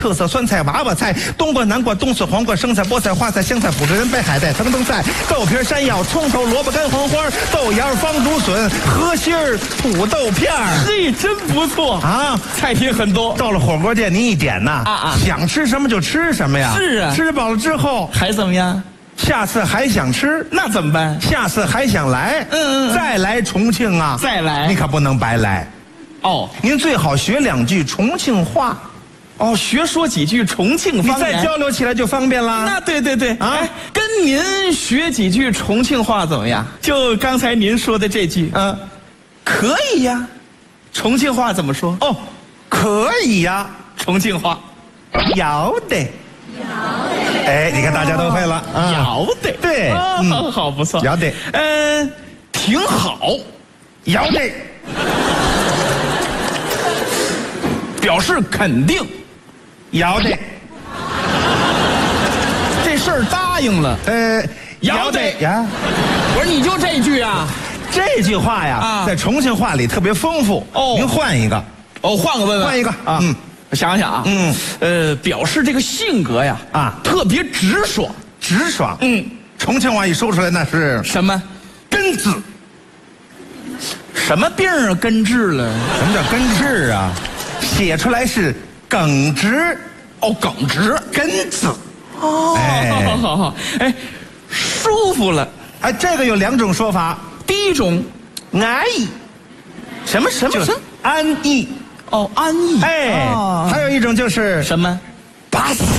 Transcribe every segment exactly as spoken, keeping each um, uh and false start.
特色酸菜、娃娃菜、冬瓜、南瓜、冬笋、黄瓜、生菜、菠菜、花菜、香菜、腐竹仁、北海带、藤藤菜、豆皮、山药、葱头、萝卜干、黄花、豆芽、方竹笋、河心儿、土豆片儿。 嘿，真不错啊！ 菜品很多。 到了火锅店，你一点呐， 啊啊， 想吃什么就吃什么呀。 是啊， 吃饱了之后还怎么样？ 下次还想吃， 那怎么办？ 下次还想来， 嗯嗯， 再来重庆啊， 再来， 你可不能白来。 哦， 您最好学两句重庆话。 哦，学说几句重庆方言， 你再交流起来就方便了。 那对对对啊， 跟您学几句重庆话怎么样？就刚才您说的这句， 嗯， 可以呀。重庆话怎么说？ 哦，可以呀。 重庆话， 要得，哎，你看大家都会了啊， 要得， 对， 嗯，好，不错， 要得， 嗯，挺好， 要得， 表示肯定。 要得， 这事儿答应了， 呃， 要得呀。 不是，你就这句啊？ 这句话呀， 啊， 在重庆话里特别丰富。 哦， 您换一个， 哦，换个问问， 换一个啊。嗯， 我想想啊，嗯，呃，表示这个性格呀，啊，特别直爽， 直爽。 嗯， 重庆话一说出来那是什么？ 根治。 什么病啊？根治了？ 什么叫根治啊？写出来是耿直。 哦，耿直， 根子。 哦，哎，好好好，哎，舒服了。 哎，这个有两种说法。 第一种， 安逸。 什么什么什么？ 安逸。 哦，安逸。 哎，哦，还有一种就是什么？ 巴适。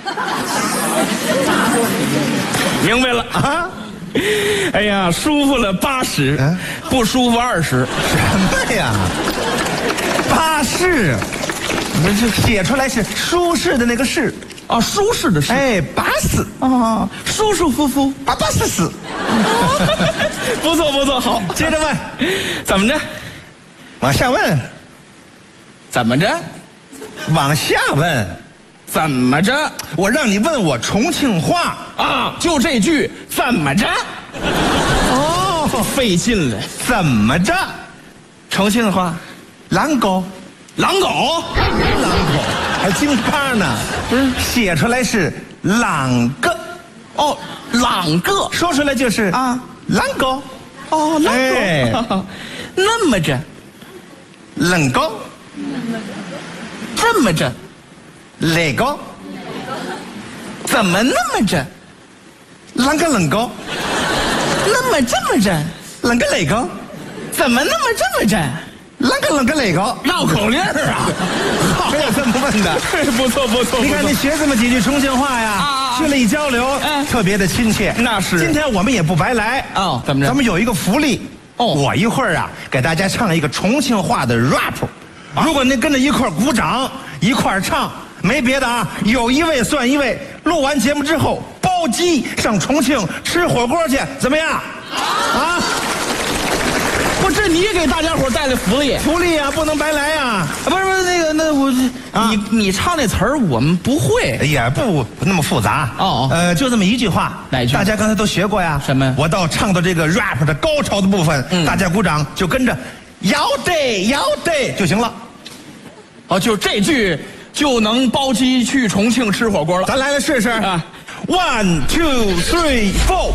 明白了啊。哎呀，舒服了八十，嗯，不舒服二十。 什么呀？巴适。你这写出来是舒适的那个适啊，舒适的适。 哎，巴适啊，舒舒服服， 巴巴适适。 不错不错，好， 接着问， 怎么着？ 往下问， 怎么着？ 往下问， 怎么着？ 我让你问我重庆话啊，就这句，怎么着？哦，费劲了， 怎么着？ 重庆话， 狼狗。 狼狗， 狼狗，还京巴呢？嗯，写出来是朗个， 哦，朗个， 说出来就是啊，狼狗， 哦，狼狗， 哎， 那么着， 冷狗， 这么着， 雷狗， 怎么那么着？ 啷个冷狗， 那么这么着， 啷个雷狗， 怎么那么这么着？ 啷个啷个雷狗， 绕口令啊！ 没有这么问的， 不错不错。 你看你学这么几句重庆话呀，啊，去了一交流，哎，特别的亲切。 那是。 今天我们也不白来哦，怎么着？ 咱们有一个福利哦，我一会儿啊给大家唱一个重庆话的 rap，啊，如果您跟着一块鼓掌一块唱，没别的啊，有一位算一位。录完节目之后包机上重庆吃火锅去，怎么样？啊？ 不，这你给大家伙带来福利， 福利啊，不能白来啊！ 不是不是，那个那我，啊，你你唱那词儿我们不会， 哎呀，不那么复杂哦。呃，就这么一句话， 哪句？ 大家刚才都学过呀？ 什么？ 我到唱到这个 rap 的高潮的部分，嗯，大家鼓掌就跟着，要得要得就行了。 哦，就这句就能包机去重庆吃火锅了。 咱来了试试啊 ，one two three four。